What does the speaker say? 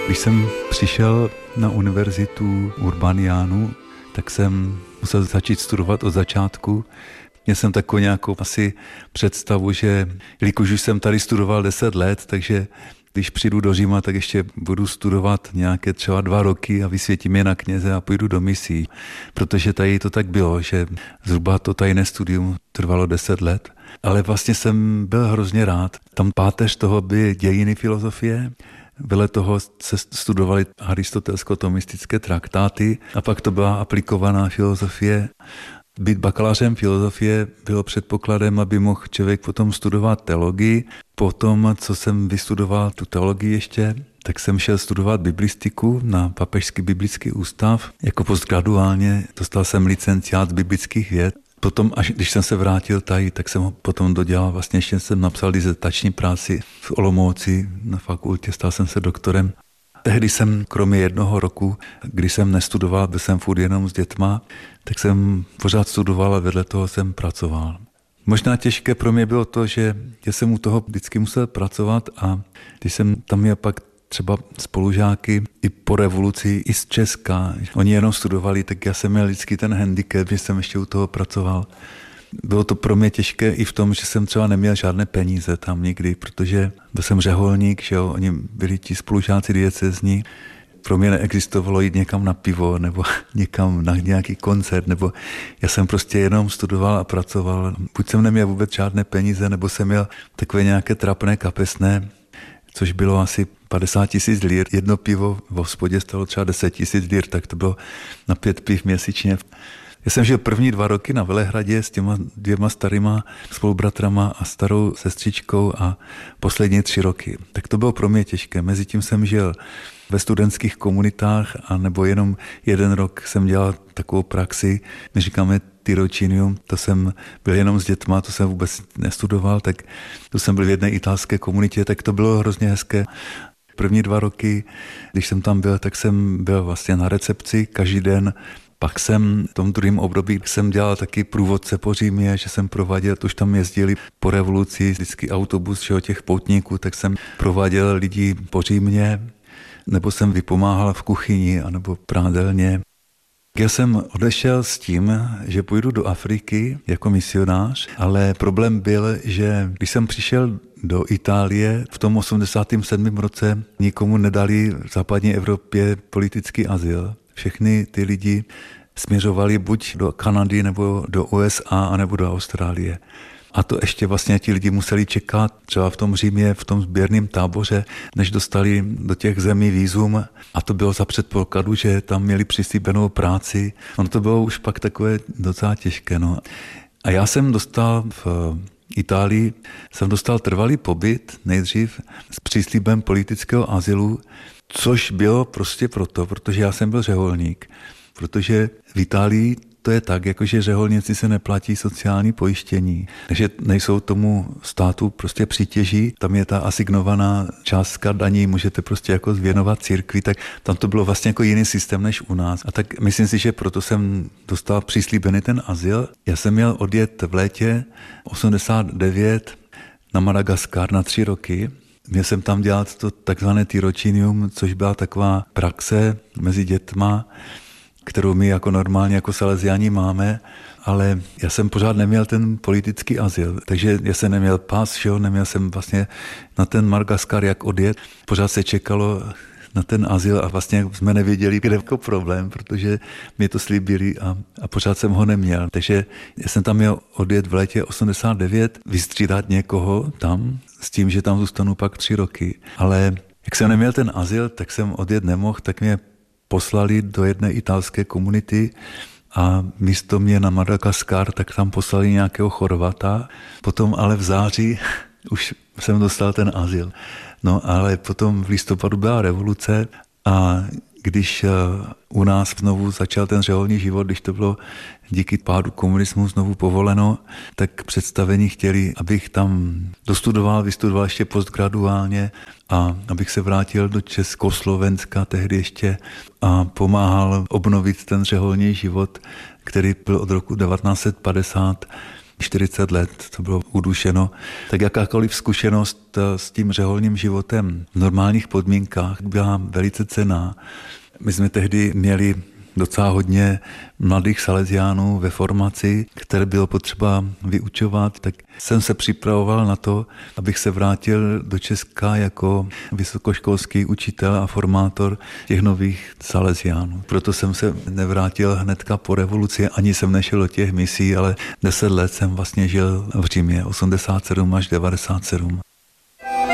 Když jsem přišel na univerzitu Urbanianu, tak jsem musel začít studovat od začátku. Měl jsem takovou nějakou asi představu, že jelikož už jsem tady studoval 10 let, takže když přijdu do Říma, tak ještě budu studovat nějaké třeba 2 roky a vysvětím je na kněze a půjdu do misí. Protože tady to tak bylo, že zhruba to tajné studium trvalo 10 let. Ale vlastně jsem byl hrozně rád. Tam páteř toho byly dějiny filozofie, vedle toho se studovaly aristotelsko-tomistické traktáty a pak to byla aplikovaná filozofie. Být bakalářem filozofie bylo předpokladem, aby mohl člověk potom studovat teologii. Potom, co jsem vystudoval tu teologii ještě, tak jsem šel studovat biblistiku na Papežský biblický ústav. Jako postgraduálně dostal jsem licenciát z biblických věd. Potom, až když jsem se vrátil tady, tak jsem ho potom dodělal. Vlastně ještě jsem napsal dizertační práci v Olomouci na fakultě, stal jsem se doktorem. Tehdy jsem, kromě 1 roku, když jsem nestudoval, byl jsem furt jenom s dětma, tak jsem pořád studoval a vedle toho jsem pracoval. Možná těžké pro mě bylo to, že jsem u toho vždycky musel pracovat a když jsem tam měl pak třeba spolužáky i po revoluci, i z Česka, oni jenom studovali, tak já jsem měl vždycky ten handicap, že jsem ještě u toho pracoval. Bylo to pro mě těžké i v tom, že jsem třeba neměl žádné peníze tam nikdy, protože byl jsem řeholník, že jo, oni byli ti spolužáci diecézní. Pro mě neexistovalo jít někam na pivo nebo někam na nějaký koncert, nebo já jsem prostě jenom studoval a pracoval. Buď jsem neměl vůbec žádné peníze, nebo jsem měl takové nějaké trapné kapesné, což bylo asi 50 000 lír. 1 pivo v hospodě stalo třeba 10 000 lír, tak to bylo na 5 piv měsíčně. Já jsem žil první 2 roky na Velehradě s těma 2 starýma spolubratrama a starou sestřičkou a poslední 3 roky. Tak to bylo pro mě těžké. Mezitím jsem žil ve studentských komunitách a nebo jenom 1 rok jsem dělal takovou praxi, my říkáme tirocinium, to jsem byl jenom s dětma, to jsem vůbec nestudoval, tak to jsem byl v jedné italské komunitě, tak to bylo hrozně hezké. První 2 roky, když jsem tam byl, tak jsem byl vlastně na recepci každý den. Pak jsem v tom druhém období jsem dělal taky průvodce po Římě, že jsem prováděl, to už tam jezdili po revoluci, vždycky autobus těch poutníků, tak jsem prováděl lidi po Římě, nebo jsem vypomáhal v kuchyni, anebo prádelně. Já jsem odešel s tím, že půjdu do Afriky jako misionář, ale problém byl, že když jsem přišel do Itálie v tom 87. roce, nikomu nedali v západní Evropě politický azyl. Všechny ty lidi směřovali buď do Kanady, nebo do USA, anebo do Austrálie. A to ještě vlastně ti lidi museli čekat třeba v tom Římě, v tom sběrném táboře, než dostali do těch zemí vízum. A to bylo za předpokladu, že tam měli přislíbenou práci. Ono to bylo už pak takové docela těžké. No. A já jsem dostal v Itálii, trvalý pobyt nejdřív s příslibem politického azylu, což bylo prostě protože já jsem byl řeholník. Protože v Itálii to je tak, jakože řeholníci se neplatí sociální pojištění, takže nejsou tomu státu prostě přítěží, tam je ta asignovaná částka daní, můžete prostě jako zvěnovat církvi, tak tam to bylo vlastně jako jiný systém než u nás. A tak myslím si, že proto jsem dostal přislíbený ten azyl. Já jsem měl odjet v létě 89 na Madagaskar na 3 roky. Měl jsem tam dělat to takzvané tirocinium, což byla taková praxe mezi dětma, kterou my jako normálně jako Salesiáni máme, ale já jsem pořád neměl ten politický azyl, takže já jsem neměl pas, neměl jsem vlastně na ten Madagaskar jak odjet. Pořád se čekalo na ten azyl a vlastně jsme nevěděli, kde je problém, protože mi to slíbili a pořád jsem ho neměl. Takže já jsem tam měl odjet v létě 89, vystřídat někoho tam s tím, že tam zůstanu pak 3 roky. Ale jak jsem neměl ten azyl, tak jsem odjet nemohl, tak mě poslali do jedné italské komunity a místo mě na Madagaskar, tak tam poslali nějakého Chorvata. Potom ale v září už jsem dostal ten azyl. No ale potom v listopadu byla revoluce a když u nás znovu začal ten řeholní život, když to bylo díky pádu komunismu znovu povoleno, tak představení chtěli, abych tam vystudoval ještě postgraduálně a abych se vrátil do Československa tehdy ještě a pomáhal obnovit ten řeholní život, který byl od roku 1950 40 let to bylo udušeno, tak jakákoliv zkušenost s tím řeholním životem v normálních podmínkách byla velice cenná. My jsme tehdy měli docela hodně mladých salesiánů ve formaci, které bylo potřeba vyučovat, tak jsem se připravoval na to, abych se vrátil do Česka jako vysokoškolský učitel a formátor těch nových salesiánů. Proto jsem se nevrátil hnedka po revoluci, ani jsem nešel do těch misí, ale 10 let jsem vlastně žil v Římě, 87 až 97.